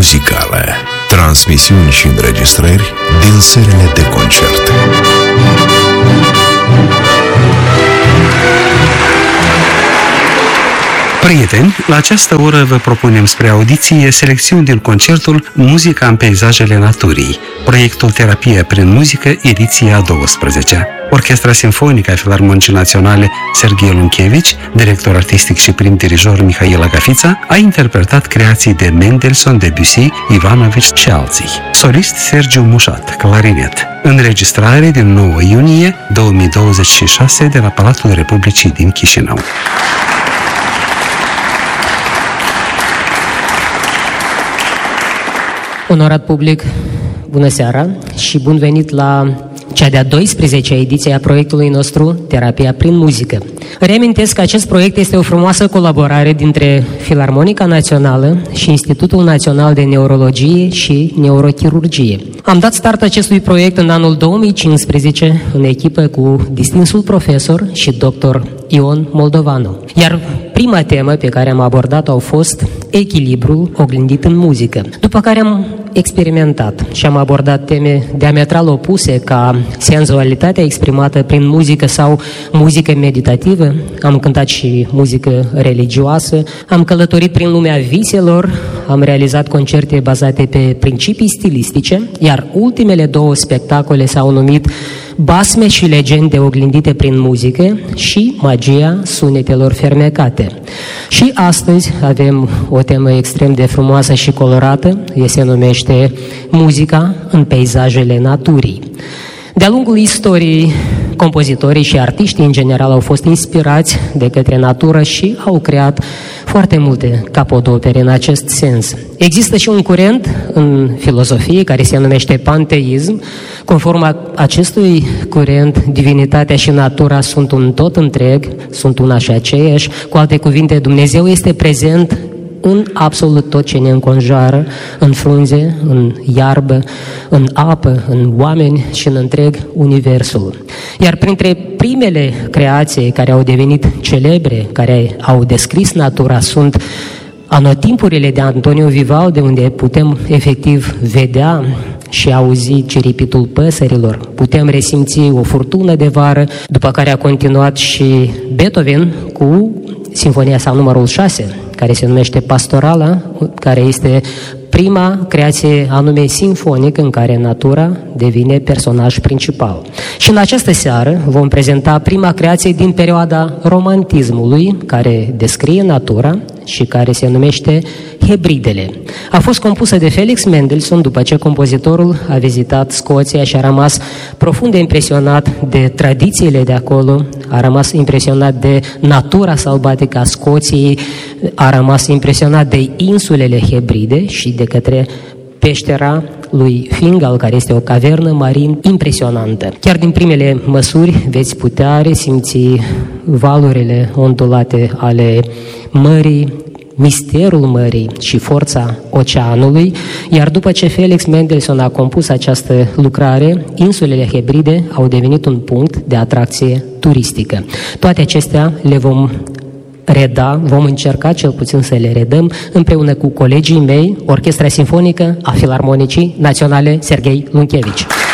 muzicale. Transmisiuni și înregistrări din serile de concerte. Prieteni, la această oră vă propunem spre audiție selecțiuni din concertul Muzica în peisajele naturii, proiectul Terapie prin muzică, ediția 12. Orchestra Simfonică a Filarmonicii Naționale Serghei Lunchevici, director artistic și prim dirijor Mihail Agafița, a interpretat creații de Mendelssohn, Debussy, Ivanovici și alții. Solist Sergiu Mușat, clarinet. Înregistrare din 9 iunie 2026 de la Palatul Republicii din Chișinău. Onorat public, bună seara și bun venit la cea de-a 12-a ediție a proiectului nostru Terapia prin muzică. Reamintesc că acest proiect este o frumoasă colaborare dintre Filarmonica Națională și Institutul Național de Neurologie și Neurochirurgie. Am dat start acestui proiect în anul 2015 în echipă cu distinsul profesor și doctor Ion Moldovanu. Iar prima temă pe care am abordat-o a fost echilibrul oglindit în muzică. După care am experimentat și am abordat teme diametral opuse ca senzualitatea exprimată prin muzică sau muzică meditativă. Am cântat și muzică religioasă, am călătorit prin lumea viselor, am realizat concerte bazate pe principii stilistice, iar ultimele două spectacole s-au numit Basme și legende oglindite prin muzică și Magia sunetelor fermecate. Și astăzi avem o temă extrem de frumoasă și colorată, se numește Muzica în peisajele naturii. De-a lungul istoriei, compozitorii și artiștii în general au fost inspirați de către natură și au creat foarte multe capodopere în acest sens. Există și un curent în filozofie care se numește panteism. Conform acestui curent, divinitatea și natura sunt un tot întreg, sunt una și aceeași. Cu alte cuvinte, Dumnezeu este prezent în absolut tot ce ne înconjoară, în frunze, în iarbă, în apă, în oameni și în întreg universul. Iar printre primele creații care au devenit celebre, care au descris natura, sunt anotimpurile de Antonio Vivaldi, unde putem efectiv vedea și auzi ciripitul păsărilor, putem resimți o furtună de vară, după care a continuat și Beethoven cu Sinfonia sa numărul 6, care se numește Pastorala, care este prima creație anume sinfonică în care natura devine personaj principal. Și în această seară vom prezenta prima creație din perioada romantismului, care descrie natura și care se numește Hebridele. A fost compusă de Felix Mendelssohn după ce compozitorul a vizitat Scoția și a rămas profund de impresionat de tradițiile de acolo, a rămas impresionat de natura sălbatică a Scoției, a rămas impresionat de insulele Hebride și de către peștera lui Fingal, care este o cavernă marin impresionantă. Chiar din primele măsuri veți putea resimți valurile ondulate ale mării, misterul mării și forța oceanului, iar după ce Felix Mendelssohn a compus această lucrare, insulele Hebride au devenit un punct de atracție turistică. Toate acestea le vom încerca cel puțin să le redăm împreună cu colegii mei, Orchestra Simfonică a Filarmonicii Naționale Serghei Lunchevici.